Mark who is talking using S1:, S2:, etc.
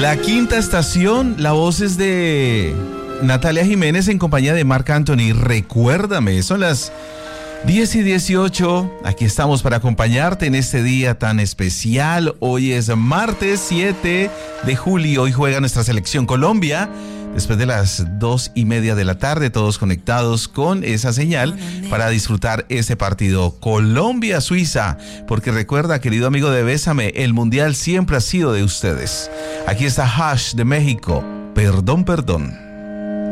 S1: La quinta estación, la voz es de Natalia Jiménez en compañía de Marc Anthony. Recuérdame, son las 10:18. Aquí estamos para acompañarte en este día tan especial. Hoy es martes 7 de julio. Hoy juega nuestra selección Colombia. Después de las 2:30 de la tarde, todos conectados con esa señal para disfrutar ese partido Colombia-Suiza. Porque recuerda, querido amigo de Bésame, el Mundial siempre ha sido de ustedes. Aquí está Hash de México. Perdón, perdón.